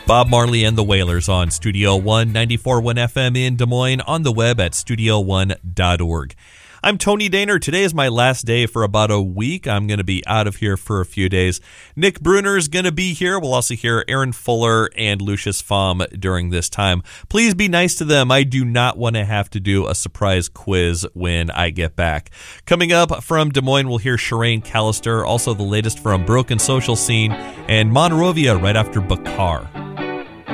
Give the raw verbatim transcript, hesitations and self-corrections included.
Bob Marley and the Wailers on Studio One, ninety-four point one F M in Des Moines, on the web at studio one dot org. I'm Tony Daner. Today is my last day for about a week. I'm going to be out of here for a few days. Nick Bruner is going to be here. We'll also hear Aaron Fuller and Lucius Fahm during this time. Please be nice to them. I do not want to have to do a surprise quiz when I get back. Coming up from Des Moines, we'll hear Shireen Callister, also the latest from Broken Social Scene, and Monrovia right after Bakar.